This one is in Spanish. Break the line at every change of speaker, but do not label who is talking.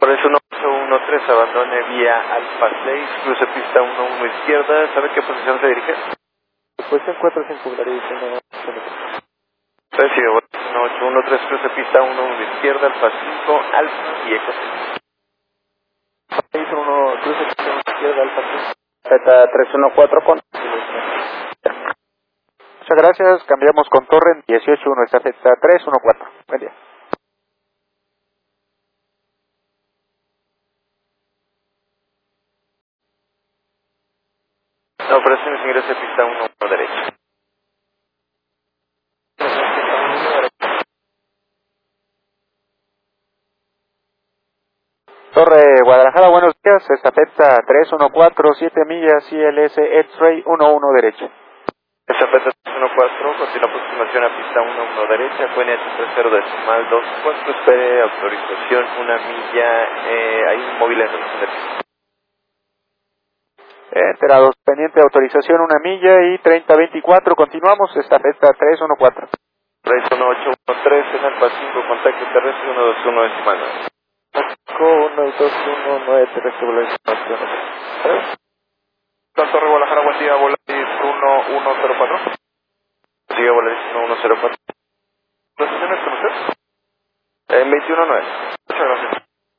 Por eso 113, abandone vía Alfa 6, cruce pista 11 izquierda. ¿Sabe qué posición se dirige?
Posición 45, clarísimo.
Recibe, 1813, cruce pista 11 izquierda, Alfa 5, Alfa y Eco 6.
Hizo uno, cruce pista 1 izquierda, Alfa 5.
Z314 con...
Muchas gracias, cambiamos con Torrent 181, está Z314. Buen día.
Operaciones ingresa pista 11 derecha.
Torre Guadalajara, buenos días, estafeta 314, 7 millas, ILS X-Ray 11 derecha.
Estafeta 314, continúa aproximación a pista 11 derecha, QNH30 espere autorización 1 milla, hay un móvil en relación de pista.
Enterados, pendiente de autorización 1 milla y 3024, continuamos, estafeta 314.
Raíz 1813, en Alfa 5, contacto terrestre 121 decimal 9.
121, terrestre,
Torre Guadalajara, buen día, Volaris 1104. Sigue Volaris 1104. ¿Las sesiones con usted? En 21.9. Muchas gracias.